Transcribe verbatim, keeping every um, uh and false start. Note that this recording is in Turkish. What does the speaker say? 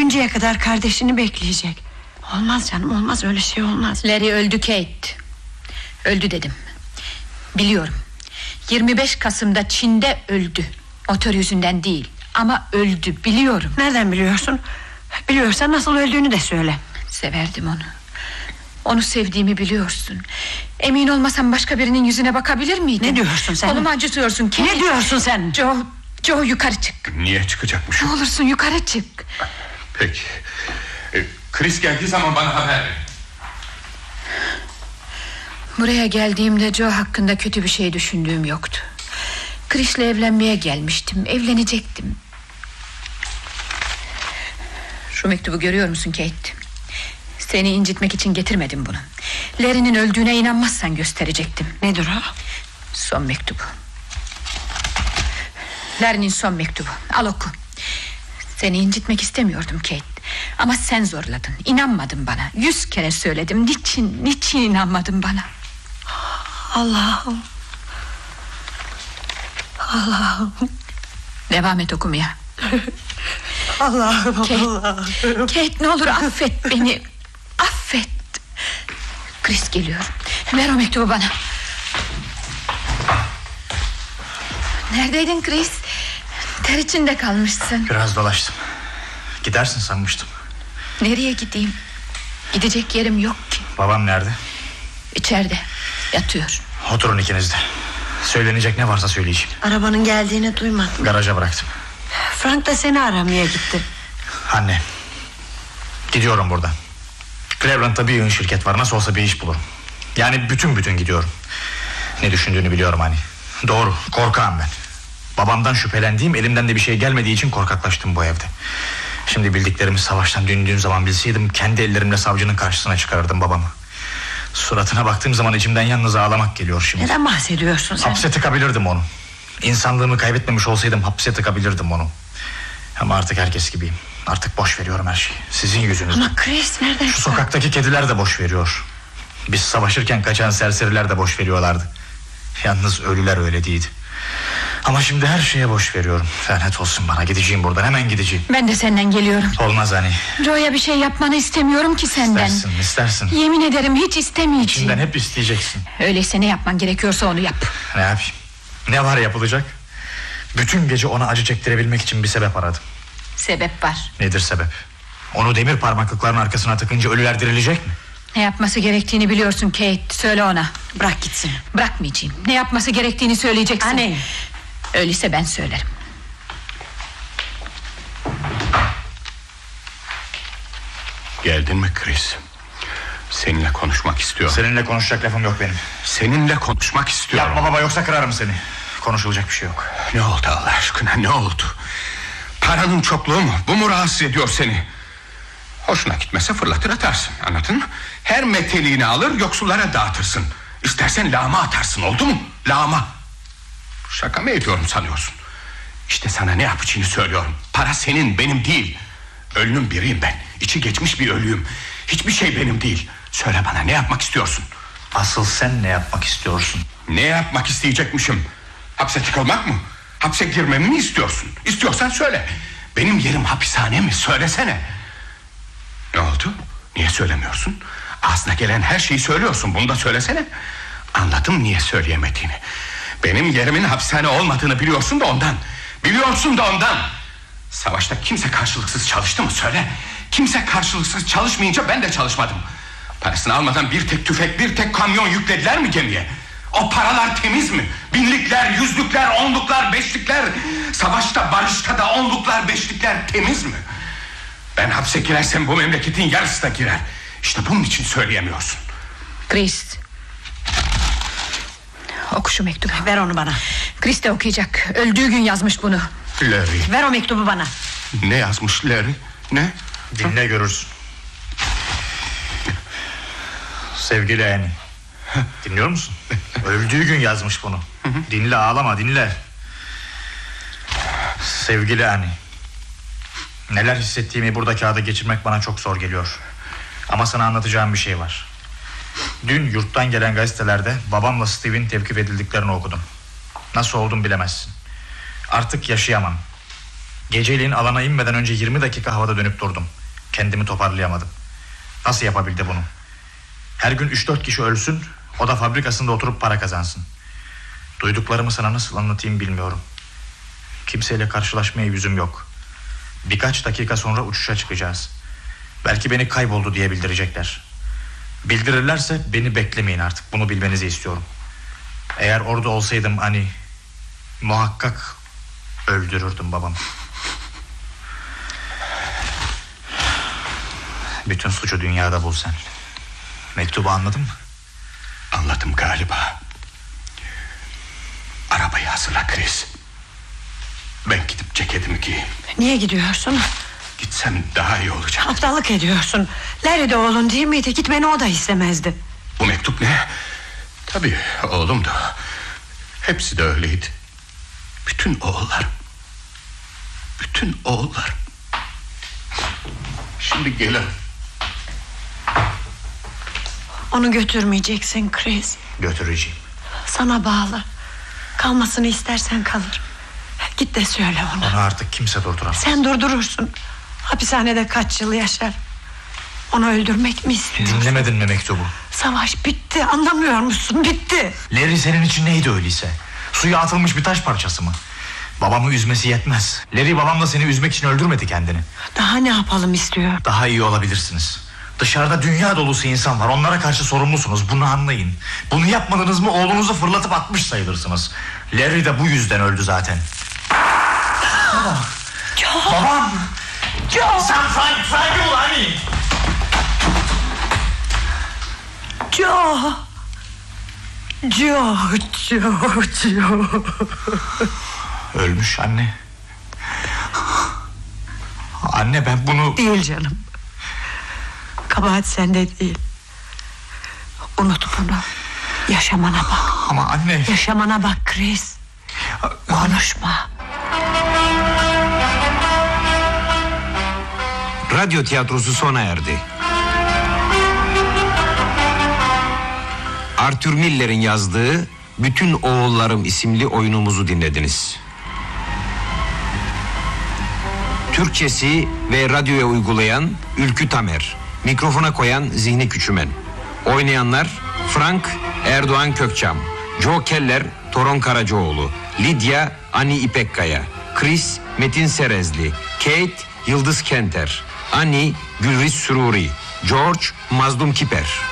Ölünceye kadar kardeşini bekleyecek. Olmaz canım, olmaz, öyle şey olmaz. Larry öldü Kate. Öldü dedim. Biliyorum. yirmi beş Kasım'da Çin'de öldü. Motor yüzünden değil, ama öldü, biliyorum. Nereden biliyorsun? Biliyorsan nasıl öldüğünü de söyle. Severdim onu. Onu sevdiğimi biliyorsun. Emin olmasam başka birinin yüzüne bakabilir miydim? Ne diyorsun sen? Kolumu acıtıyorsun Kate. Ne diyorsun sen? Joe, Joe yukarı çık. Niye çıkacakmış? Ne olursun yukarı çık. Peki. Ee, Chris geldiği zaman bana haber ver. Buraya geldiğimde Joe hakkında kötü bir şey düşündüğüm yoktu. Chris'le evlenmeye gelmiştim. Evlenecektim. Şu mektubu görüyor musun Kate? Seni incitmek için getirmedim bunu. Larry'nin öldüğüne inanmazsan gösterecektim. Nedir o? Son mektubu. Larry'nin son mektubu. Al oku. Seni incitmek istemiyordum Kate. Ama sen zorladın. İnanmadın bana. Yüz kere söyledim. Niçin, niçin inanmadın bana? Allah'ım. Allah'ım. Devam et okumaya. Allah'ım, Kate, Allah'ım. Kate, ne olur affet beni. Affet. Chris geliyor. Ver o mektubu bana. Neredeydin Chris? Ter içinde kalmışsın. Biraz dolaştım. Gidersin sanmıştım. Nereye gideyim? Gidecek yerim yok ki. Babam nerede? İçeride yatıyor. Oturun ikiniz de. Söylenecek ne varsa söyleyeceğim. Arabanın geldiğini duymadım. Garaja bıraktım. Frank da seni aramaya gitti. Anne, gidiyorum buradan. Cleveland'da bir yığın şirket var. Nasıl olsa bir iş bulurum. Yani bütün bütün gidiyorum. Ne düşündüğünü biliyorum hani. Doğru, korkağım ben. Babamdan şüphelendiğim, elimden de bir şey gelmediği için korkaklaştım bu evde. Şimdi bildiklerimi savaştan döndüğüm zaman bilseydim, kendi ellerimle savcının karşısına çıkarırdım babamı. Suratına baktığım zaman içimden yalnız ağlamak geliyor şimdi. Neden bahsediyorsun sen? Hapse tıkabilirdim onu. İnsanlığımı kaybetmemiş olsaydım hapse tıkabilirdim onu. Ama artık herkes gibiyim. Artık boş veriyorum her şeyi. Sizin yüzünüzden. Ama Chris nereden? Şu sokaktaki kediler de boş veriyor. Biz savaşırken kaçan serseriler de boş veriyorlardı. Yalnız ölüler öyle değildi. Ama şimdi her şeye boş veriyorum. Lanet olsun bana, gideceğim buradan, hemen gideceğim. Ben de senden geliyorum. Olmaz hani. Joe'ya bir şey yapmanı istemiyorum ki senden. İstersin, istersin. Yemin ederim hiç istemeyeceğim. İçinden hep isteyeceksin. Öyleyse ne yapman gerekiyorsa onu yap. Ne yapayım? Ne var yapılacak? Bütün gece ona acı çektirebilmek için bir sebep aradım. Sebep var. Nedir sebep? Onu demir parmaklıkların arkasına takınca ölüler dirilecek mi? Ne yapması gerektiğini biliyorsun Kate. Söyle ona. Bırak gitsin. Bırakmayacağım. Ne yapması gerektiğini söyleyeceksin. Anne. Öyleyse ben söylerim. Geldin mi Chris? Seninle konuşmak istiyorum. Seninle konuşacak lafım yok benim. Seninle konuşmak istiyorum. Yapma baba, yoksa kırarım seni. Konuşulacak bir şey yok. Ne oldu Allah aşkına, ne oldu? Paranın çokluğu mu? Bu mu rahatsız ediyor seni? Hoşuna gitmese fırlatır atarsın, anladın mı? Her meteliğini alır yoksullara dağıtırsın. İstersen lağma atarsın, oldu mu? Lağma. Şaka mı ediyorum sanıyorsun? İşte sana ne yapacağını söylüyorum. Para senin, benim değil. Ölünün biriyim ben. İçi geçmiş bir ölüyüm. Hiçbir şey benim değil. Söyle bana, ne yapmak istiyorsun? Asıl sen ne yapmak istiyorsun? Ne yapmak isteyecekmişim? Hapse tıkılmak mı? Hapse girmemi mi istiyorsun? İstiyorsan söyle. Benim yerim hapishane mi? Söylesene. Ne oldu? Niye söylemiyorsun? Ağzına gelen her şeyi söylüyorsun. Bunu da söylesene. Anladım niye söyleyemediğini. Benim yerimin hapishane olmadığını biliyorsun da ondan. Biliyorsun da ondan. Savaşta kimse karşılıksız çalıştı mı? Söyle. Kimse karşılıksız çalışmayınca ben de çalışmadım. Parasını almadan bir tek tüfek, bir tek kamyon yüklediler mi gemiye? O paralar temiz mi? Binlikler, yüzlükler, onluklar, beşlikler. Savaşta, barışta da onluklar, beşlikler temiz mi? Ben hapse girersem bu memleketin yarısı da girer. İşte bunun için söyleyemiyorsun. Chris, oku şu mektubu. Ver onu bana. Chris de okuyacak. Öldüğü gün yazmış bunu. Larry. Ver o mektubu bana. Ne yazmış Larry? Ne? Dinle görürsün. Sevgili Annie, dinliyor musun? Öldüğü gün yazmış bunu. Dinle, ağlama, dinle. Sevgili Annie, neler hissettiğimi burada kağıda geçirmek bana çok zor geliyor. Ama sana anlatacağım bir şey var. Dün yurttan gelen gazetelerde babamla Steve'in tevkif edildiklerini okudum. Nasıl oldum bilemezsin. Artık yaşayamam. Geceliğin alana inmeden önce yirmi dakika havada dönüp durdum. Kendimi toparlayamadım. Nasıl yapabildi bunu? Her gün üç dört kişi ölsün, o da fabrikasında oturup para kazansın. Duyduklarımı sana nasıl anlatayım bilmiyorum. Kimseyle karşılaşmaya yüzüm yok. Birkaç dakika sonra uçuşa çıkacağız. Belki beni kayboldu diye bildirecekler. Bildirirlerse beni beklemeyin artık. Bunu bilmenizi istiyorum. Eğer orada olsaydım hani muhakkak öldürürdüm babamı. Bütün suçu dünyada bul sen. Mektubu anladın mı? Anladım galiba. Arabayı hazırla Chris. Ben gidip ceketimi giyeyim. Niye gidiyorsun? Gitsem daha iyi olacak. Aptallık ediyorsun. Larry de oğlun değil miydi? Gitmeni o da istemezdi. Bu mektup ne? Tabii oğlumdu. Hepsi de öyleydi. Bütün oğullar. Bütün oğullar. Şimdi gelin. Onu götürmeyeceksin Chris. Götüreceğim. Sana bağlı. Kalmasını istersen kalır. Git de söyle ona. Onu artık kimse durduramaz. Sen durdurursun. Hapishanede kaç yıl yaşar. Onu öldürmek mi istiyorsun? Dinlemedin mi mektubu? Savaş bitti, anlamıyor musun? Bitti. Larry senin için neydi öyleyse? Suya atılmış bir taş parçası mı? Babamı üzmesi yetmez. Larry babamla seni üzmek için öldürmedi kendini. Daha ne yapalım istiyor? Daha iyi olabilirsiniz. Dışarıda dünya dolusu insan var. Onlara karşı sorumlusunuz. Bunu anlayın. Bunu yapmadınız mı oğlunuzu fırlatıp atmış sayılırsınız. Larry de bu yüzden öldü zaten. Baba. Joe. Babam. Joe. Sen Frank, Frank'i bul hani. Joe. Joe. Joe. Joe. Ölmüş anne. Anne ben bunu... Değil canım. Kabahat sende değil. Unut bunu. Yaşamana bak. Ama anne... Yaşamana bak Chris. Konuşma. Radyo tiyatrosu sona erdi. Arthur Miller'in yazdığı Bütün Oğullarım isimli oyunumuzu dinlediniz. Türkçesi ve radyoya uygulayan Ülkü Tamer, mikrofona koyan Zihni Küçümen. Oynayanlar Frank Erdoğan Kökçam, Joe Keller Toron Karacaoğlu, Lidya Ani İpekkaya, Chris Metin Serezli, Kate Yıldız Kenter, Ani Gülriz Süruri, George Mazlum Kiper.